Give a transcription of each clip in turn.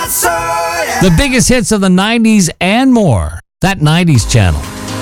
The biggest hits of the 90s and more. That 90s channel.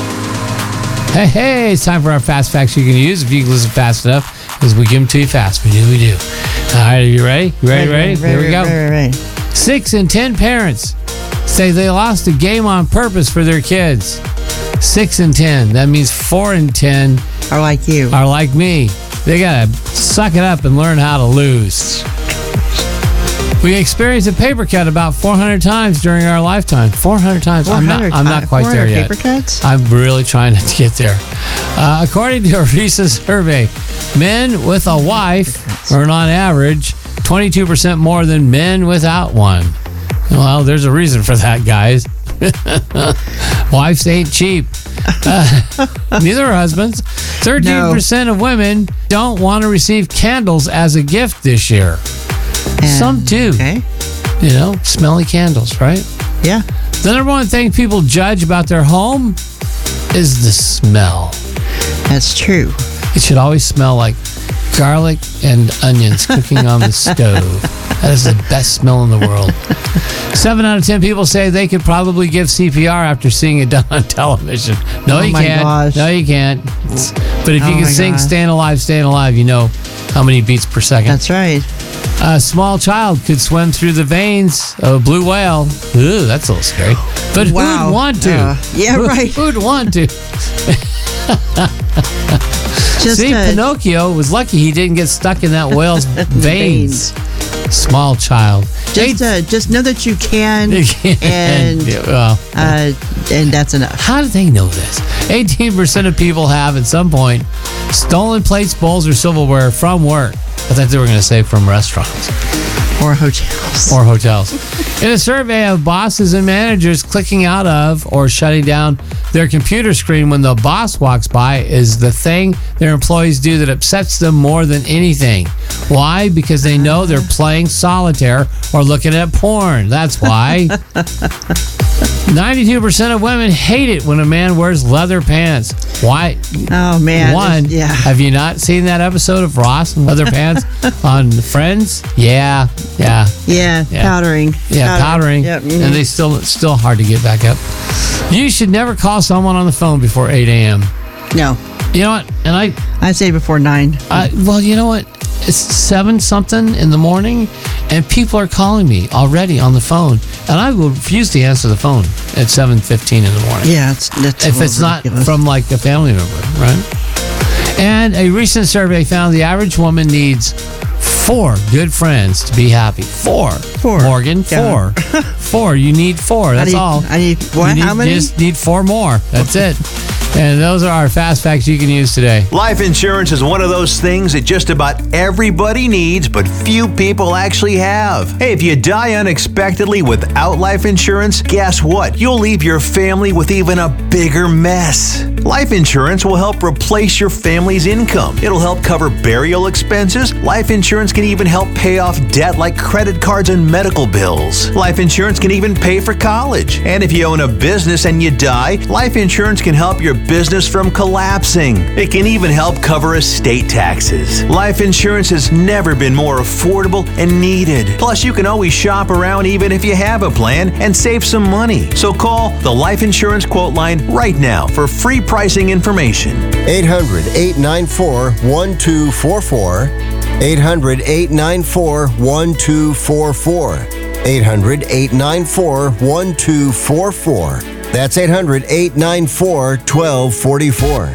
Hey, it's time for our fast facts you can use if you can listen fast enough, because we give them to you fast. We do. All right, are you ready? You ready? Here we go. Ready. 6 in 10 parents say they lost a game on purpose for their kids. 6 in 10. That means 4 in 10 Are like you. are like me. They got to suck it up and learn how to lose. We experienced a paper cut about 400 times during our lifetime. 400 times. I'm not quite there yet. Paper cuts? I'm really trying to get there. According to a recent survey, men with a wife earn on average 22% more than men without one. Well, there's a reason for that, guys. Wives ain't cheap. Neither are husbands. 13% of women don't want to receive candles as a gift this year. Some do. Okay. You know, smelly candles, right? Yeah. The number one thing people judge about their home is the smell. That's true. It should always smell like garlic and onions cooking on the stove. That is the best smell in the world. 7 out of 10 people say they could probably give CPR after seeing it done on television. No, you can't. Gosh. No, you can't. But if you can sing gosh. Staying Alive, you know how many beats per second. That's right. A small child could swim through the veins of a blue whale. Ooh, that's a little scary. But Wow. who'd want to? Yeah, right. Who'd want to? Just See, Pinocchio was lucky he didn't get stuck in that whale's veins. Small child. Just know that you can, and Yeah, well, and that's enough. how do they know this? 18% of people have at some point stolen plates, bowls, or silverware from work. I thought they were going to say from restaurants. Or hotels. Or hotels. In a survey of bosses and managers clicking out of or shutting down their computer screen when the boss walks by is the thing their employees do that upsets them more than anything. Why? Because they know they're playing solitaire or looking at porn. That's why. 92% of women hate it when a man wears leather pants. Why? Oh, man. One, Yeah. have you not seen that episode of Ross in leather pants on Friends? Yeah. Yeah. Powdering. Yeah, powdering. Yep. And they still hard to get back up. You should never call someone on the phone before 8 a.m. No. You know what? And I say before 9. well, you know what? It's 7 something in the morning, and people are calling me already on the phone, and I will refuse to answer the phone at 7:15 in the morning. Yeah, that's if it's not ridiculous. from like a family member, right? And a recent survey found the average woman needs 4 good friends to be happy. 4. Morgan, 4. 4. You need 4. That's all. I need what? How many? You just need 4 more. That's it. And those are our fast facts you can use today. Life insurance is one of those things that just about everybody needs, but few people actually have. Hey, if you die unexpectedly without life insurance, guess what? You'll leave your family with even a bigger mess. Life insurance will help replace your family's income. It'll help cover burial expenses. Life insurance can even help pay off debt like credit cards and medical bills. Life insurance can even pay for college. And if you own a business and you die, life insurance can help your business from collapsing. It can even help cover estate taxes. Life insurance has never been more affordable and needed. Plus, you can always shop around even if you have a plan and save some money. So call the Life Insurance Quote Line right now for free pricing information. 800-894-1244. 800-894-1244. 800-894-1244. That's 800-894-1244.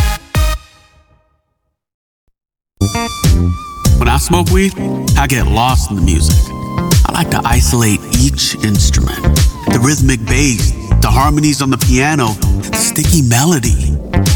When I smoke weed, I get lost in the music. I like to isolate each instrument. The rhythmic bass, the harmonies on the piano, the sticky melody.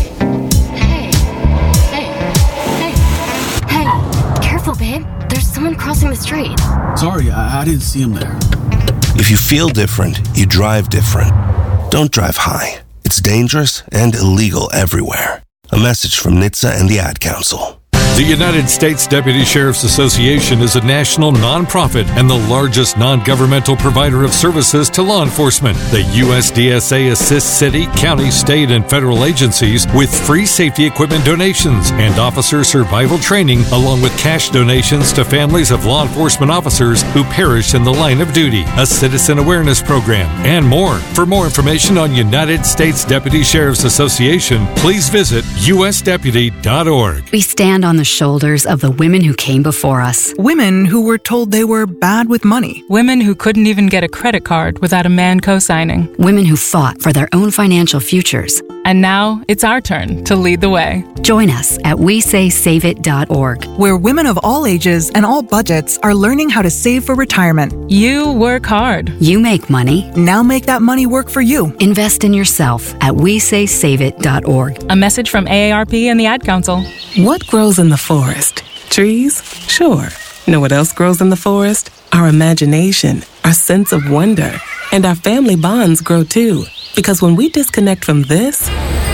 Hey, careful, babe. There's someone crossing the street. Sorry, I didn't see him there. If you feel different, you drive different. Don't drive high. It's dangerous and illegal everywhere. A message from NHTSA and the Ad Council. The United States Deputy Sheriff's Association is a national nonprofit and the largest non-governmental provider of services to law enforcement. The USDSA assists city, county, state, and federal agencies with free safety equipment donations and officer survival training, along with cash donations to families of law enforcement officers who perish in the line of duty, a citizen awareness program, and more. For more information on United States Deputy Sheriff's Association, please visit usdeputy.org. We stand on the shoulders of the women who came before us. Women who were told they were bad with money. Women who couldn't even get a credit card without a man co-signing. Women who fought for their own financial futures. And now it's our turn to lead the way. Join us at WeSaySaveIt.org, where women of all ages and all budgets are learning how to save for retirement. You work hard. You make money. Now make that money work for you. Invest in yourself at WeSaySaveIt.org. A message from AARP and the Ad Council. What grows in the forest? Trees? Sure. Know what else grows in the forest? Our imagination, our sense of wonder, and our family bonds grow too. Because when we disconnect from this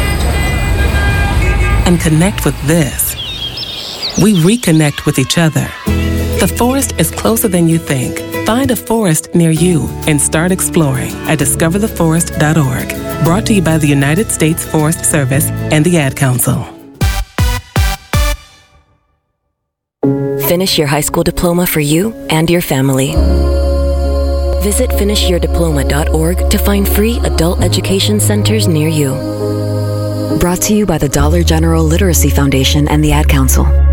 and connect with this, we reconnect with each other. The forest is closer than you think. Find a forest near you and start exploring at discovertheforest.org. Brought to you by the United States Forest Service and the Ad Council. Finish your high school diploma for you and your family. Visit finishyourdiploma.org to find free adult education centers near you. Brought to you by the Dollar General Literacy Foundation and the Ad Council.